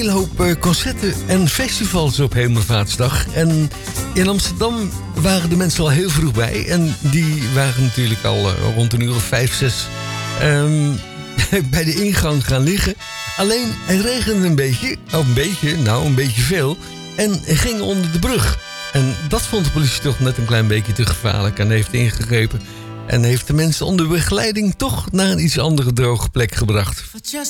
hele hoop concerten en festivals op Hemelvaartsdag. En in Amsterdam waren de mensen al heel vroeg bij. En die waren natuurlijk al rond een uur of 5, 6 bij de ingang gaan liggen. Alleen het regende een beetje, een beetje veel. En ging onder de brug. En dat vond de politie toch net een klein beetje te gevaarlijk en heeft ingegrepen. En heeft de mensen onder begeleiding toch naar een iets andere droge plek gebracht.